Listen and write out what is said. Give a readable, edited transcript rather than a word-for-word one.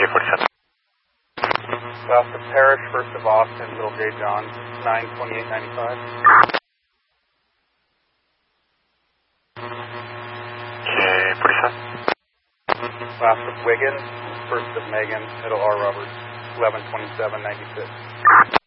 47. South of Parish, first of Austin, Little J. John, 92895. Okay, 47. South of Wiggins, first of Megan, Middle R. Roberts, 112796.